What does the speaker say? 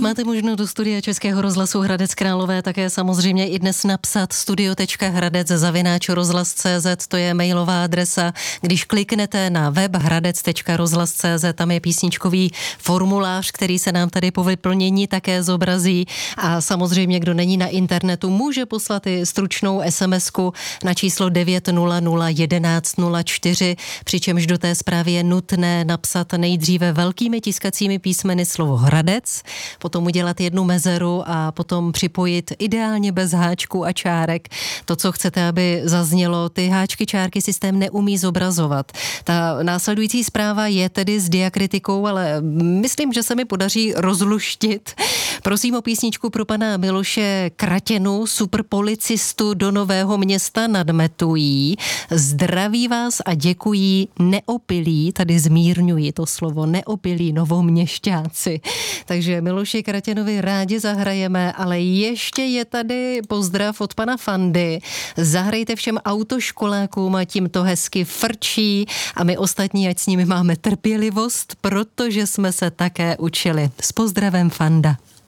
Máte možnost do studia Českého rozhlasu Hradec Králové také samozřejmě i dnes napsat studio.hradec@rozhlas.cz, to je mailová adresa. Když kliknete na web hradec.rozhlas.cz, tam je písničkový formulář, který se nám tady po vyplnění také zobrazí, a samozřejmě, kdo není na internetu, může poslat i stručnou SMS-ku na číslo 900 1104, přičemž do té zprávy je nutné napsat nejdříve velkými tiskacími písmeny slovo Hradec, potom udělat jednu mezeru a potom připojit ideálně bez háčků a čárek to, co chcete, aby zaznělo. Ty háčky, čárky systém neumí zobrazovat. Ta následující zpráva je tedy s diakritikou, ale myslím, že se mi podaří rozluštit. Prosím o písničku pro pana Miloše Kratěnu, superpolicistu do Nového Města nad Metují. Zdraví vás a děkují neopilí, tady zmírňuji to slovo, neopilí novoměšťáci. Takže Miloši Kratěnovi rádi zahrajeme, ale ještě je tady pozdrav od pana Fandy. Zahrajte všem autoškolákům, a tím to hezky frčí, a my ostatní, ať s nimi máme trpělivost, protože jsme se také učili. S pozdravem, Fanda.